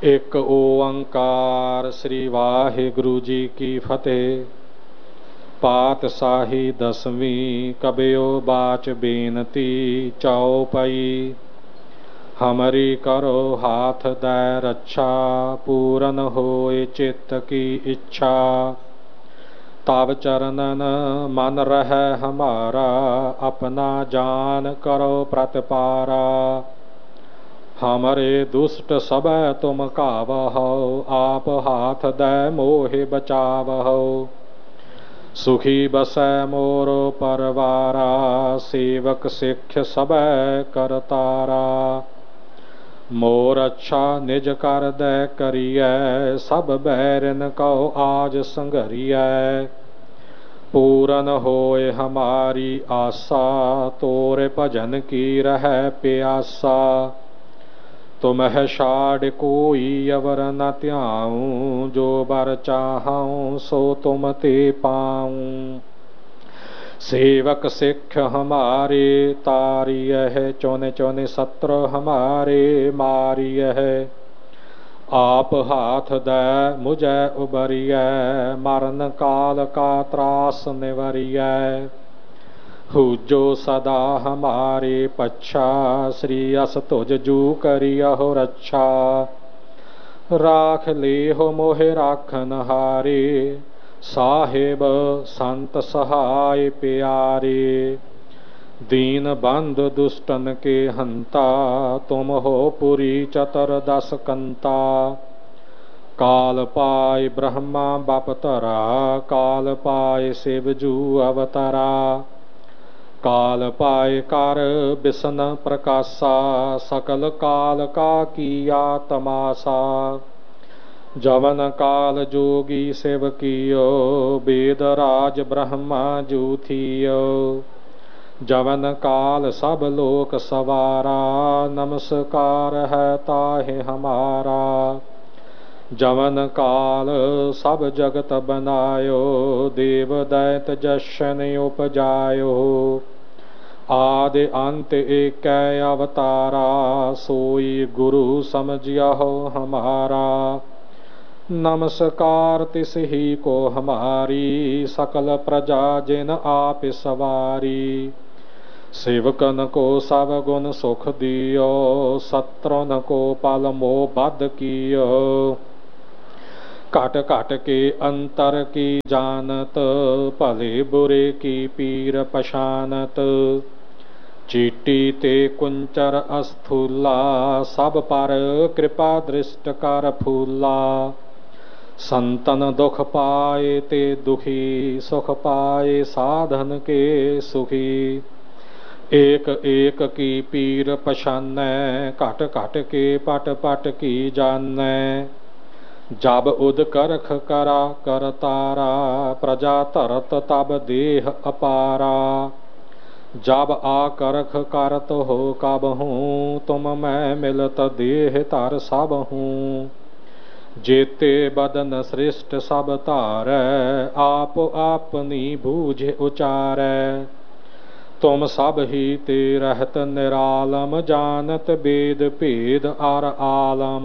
ਇੱਕ ਓੰਕਾਰ ਸ੍ਰੀ ਵਾਹਿਗੁਰੂ ਜੀ ਕੀ ਫਤਿਹ। ਪਾਤਸ਼ਾਹੀ ਦਸਵੀਂ ਕਬਿਓ ਬਾਚ ਬੇਨਤੀ ਚਉਪਈ। ਹਮਰੀ ਕਰੋ ਹਾਥ ਦੈ ਰੱਛਾ, ਪੂਰਨ ਹੋਏ ਚਿੱਤ ਕੀ ਇੱਛਾ। ਤਬ ਚਰਨਨ ਮਨ ਰਹਿ ਹਮਾਰਾ, ਆਪਣਾ ਜਾਨ ਕਰੋ ਪ੍ਰਤਪਾਰਾ। ਹਮਰੇ ਦੁਸ਼ਟ ਸਭੈ ਤੁਮ ਕਾਵਹੋ, ਆਪ ਹਾਥ ਦੈ ਮੋਹਿ ਬਚਾਵਹੋ। ਸੁਖੀ ਬਸੈ ਮੋਰ ਪਰਵਾਰਾ, ਸੇਵਕ ਸਿੱਖ ਸਭੈ ਕਰਤਾਰਾ। ਮੋਰ ਅੱਛਾ ਨਿਜ ਕਰ ਦੈ ਕਰੀਐ, ਸਭ ਬੈਰਿਨ ਕਉ ਆਜ ਸੰਘਰੀਐ। ਪੂਰਨ ਹੋਏ ਹਮਾਰੀ ਆਸਾ, ਤੋਰੇ ਭਜਨ ਕੀ ਰਹਿ ਪਿਆਸਾ। ਤੁਮਹਿ ਛਾੜ ਕੋਈ ਅਵਰ ਨ ਧਿਆਉ, ਜੋ ਬਰ ਚਾਹਉ ਸੋ ਤੁਮ ਤੇ ਪਾਉ। ਸੇਵਕ ਸਿੱਖ ਹਮਾਰੇ ਤਾਰੀਐ, ਚੌਨੇ ਚੌਨੇ ਸਤਰ ਹਮਾਰੇ ਮਾਰੀਐ। ਆਪ ਹਾਥ ਦੈ ਮੁਝੈ ਉਬਰੀਐ, ਮਰਨ ਕਾਲ ਕਾ ਤਰਾਸ ਨਿਵਰੀਐ। ਹੂਜੋ ਸਦਾ ਹਮਾਰੇ ਪੱਛਾ, ਸ੍ਰੀ ਅਸ ਤੁਜ ਜੂ ਕਰਿਅਹੁ ਰੱਛਾ। ਰਾਖ ਲੇਹੁ ਮੋਹਿ ਰਾਖਨ ਹਾਰੇ, ਸਾਹਿਬ ਸੰਤ ਸਹਾਇ ਪਿਆਰੇ। ਦੀਨ ਬੰਧ ਦੁਸ਼ਟਨ ਕੇ ਹੰਤਾ, ਤੁਮ ਹੋ ਪੁਰੀ ਚਤਰ ਦਸ ਕੰਤਾ। ਕਾਲ ਪਾਇ ਬ੍ਰਹਮਾ ਬਪਤਰਾ, ਕਾਲ ਪਾਇ ਸਿਵ ਜੂ ਅਵਤਰਾ। ਕਾਲ ਪਾਇ ਕਰ ਬਿਸ਼ਨ ਪ੍ਰਕਾਸ਼ਾ, ਸਕਲ ਕਾਲ ਕਾ ਕੀਆ ਤਮਾਸਾ। ਜਵਨ ਕਾਲ ਜੋਗੀ ਸਿਵ ਕੀਓ, ਬੇਦ ਰਾਜ ਬ੍ਰਹਮਾ ਜੂ ਥੀਓ। ਜਵਨ ਕਾਲ ਸਭ ਲੋਕ ਸਵਾਰਾ, ਨਮਸਕਾਰ ਹੈ ਤਾਹਿ ਹਮਾਰਾ। ਜਵਨ ਕਾਲ ਸਭ ਜਗਤ ਬਨਾਇਓ, ਦੇਵ ਦੈਤ ਜਸ਼ਨ ਉਪਜਾਇਓ। ਆਦਿ ਅੰਤ ਏਕੈ ਅਵਤਾਰਾ, ਸੋਈ ਗੁਰੂ ਸਮਝਿਆਹੋ ਹਮਾਰਾ। ਨਮਸਕਾਰ ਤਿਸ ਹੀ ਕੋ ਹਮਾਰੀ, ਸਕਲ ਪ੍ਰਜਾ ਜਿਨ ਆਪ ਸਵਾਰੀ। ਸੇਵਕਨ ਕੋ ਸਭ ਗੁਣ ਸੁਖ ਦਿਓ, ਸਤਰਨ ਕੋ ਪਲ ਮੋਹ ਬਧ ਕੀਓ। ਘਟ ਘਟ ਕੇ ਅੰਤਰ ਕੀ ਜਾਨਤ, ਭਲੇ ਬੁਰੇ ਕੀ ਪੀਰ ਪਛਾਨਤ। ਚੀਟੀ ਤੇ ਕੁੰਚਰ ਅਸਥੂਲਾ, ਸਭ ਪਰ ਕਿਰਪਾ ਦ੍ਰਿਸ਼ਟ ਕਰ ਫੂਲਾ। ਸੰਤਨ ਦੁਖ ਪਾਏ ਤੇ ਦੁਖੀ, ਸੁਖ ਪਾਏ ਸਾਧਨ ਕੇ ਸੁਖੀ। ਏਕ ਏਕ ਕੀ ਪੀਰ ਪਛਾਨੈ, ਘਟ ਘਟ ਕੇ ਪਟ ਪਟ ਕੀ ਜਾਨੈ। ਜਬ ਉਦ ਕਰਖ ਕਰਾ ਕਰਤਾਰਾ, ਪ੍ਰਜਾ ਧਰਤ ਤਬ ਦੇਹ ਅਪਾਰਾ। ਜਬ ਆ ਕਰਖ ਕਰਤ ਹੋ ਕਬਹੂ, ਤੁਮ ਮੈਂ ਮਿਲਤ ਦੇਹ ਧਰ ਸਭਹੂ। ਜੇਤੇ ਬਦਨ ਸ੍ਰਿਸ਼ਟ ਸਭ ਧਾਰੈ, ਆਪ ਆਪਨੀ ਬੂਝ ਉਚਾਰੈ। ਤੁਮ ਸਭ ਹੀ ਤੇ ਰਹਿਤ ਨਿਰਾਲਮ, ਜਾਨਤ ਬੇਦ ਭੇਦ ਅਰ ਆਲਮ।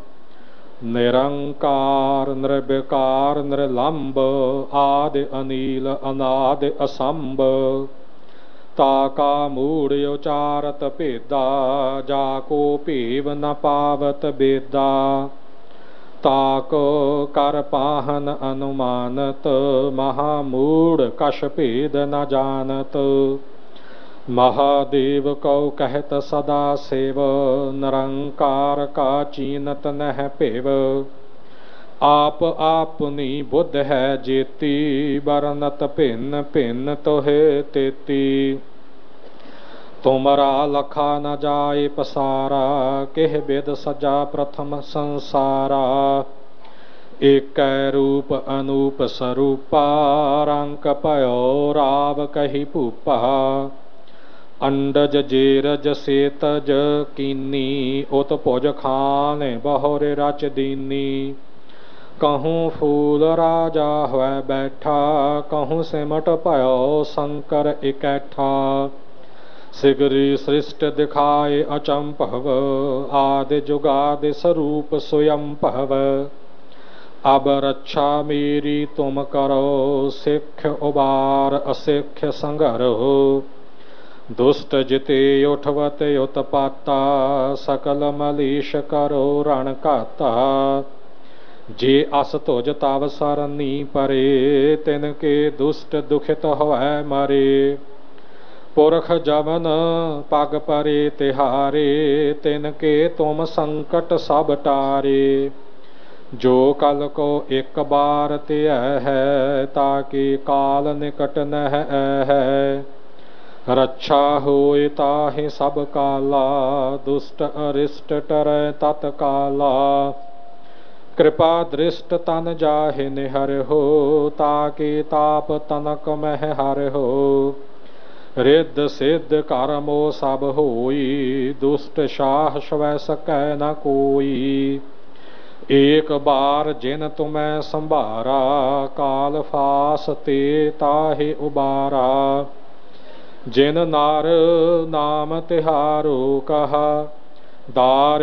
ਨਿਰੰਕਾਰ ਨਿਰਵਿਕਾਰ ਨਿਰਲੰਭ, ਆਦਿ ਅਨੀਲ ਅਨਾਦਿ ਅਸੰਭ। ਤਾ ਕਾ ਮੂੜ ਉਚਾਰਤ ਭੇਦਾ, ਜਾ ਕੋ ਭੇਵ ਨ ਪਾਵਤ ਬੇਦਾ। ਤਾ ਕੋ ਕਰ ਪਾਹਨ ਅਨੁਮਾਨਤ, ਮਹਾ ਮੂੜ ਕਛ ਭੇਦ ਨ ਜਾਨਤ। ਮਹਾਦੇਵ ਕਉ ਕਹਿਤ ਸਦਾ ਸਿਵ, ਨਿਰੰਕਾਰ ਕਾ ਚੀਨਤ ਨਹਿ ਭਿਵ। ਆਪ ਆਪਨੀ ਬੁੱਧ ਹੈ ਜੇਤੀ, ਬਰਨਤ ਭਿੰਨ ਭਿੰਨ ਤੋਹਿ ਤੇਤੀ। ਤੁਮਰਾ ਲਖਾ ਨ ਜਾਏ ਪਸਾਰਾ, ਕਿਹ ਬਿਦ ਸਜਾ ਪ੍ਰਥਮ ਸੰਸਾਰਾ। ਏਕੈ ਰੂਪ ਅਨੂਪ ਸਰੂਪਾ, ਰੰਕ ਭਇਓ ਰਾਵ ਕਹੀ ਭੂਪਾ। ਅੰਡਜ ਜੇਰਜ ਸੇਤਜ ਕੀਨੀ, ਉਤ ਭੁਜ ਖਾਨ ਬਹੁਰੇ ਰਚ ਦੀਨੀ। कहूँ फूल राजा हुए बैठा, कहूँ सिमट भयो शंकर इकट्ठा। सिगरी सृष्ट दिखाए अचंपव, आदि जुगादि स्वरूप स्वयं पहव। अब रक्षा मेरी तुम करो, सिक्ख उबार असिक्ख संगरो। दुष्ट जिते उठवत उत्पाता, सकल मलीश करो रण काता। जे अस तुझ तव सरनी परे, तिनके दुष्ट दुखित होए मरे। पुरख जमन पग परे तिहारे, तिनके तुम संकट सब टारे। जो कल को एक बार त्यह है, ताकि काल निकट नह है। रक्षा होए ताहि सब काला, दुष्ट अरिष्ट टरै तत्काला। कृपा दृष्ट तन जाहि निहर हो, ताकि ताप तनक मह हर हो। रिद्ध सिद्ध कर्मो सब होई, दुष्ट साह स्वै सकै न कोई। एक बार जिन तुम्हें संभारा, काल फास ते ताहि उबारा। जिन नार नाम तिहारो कहा, दार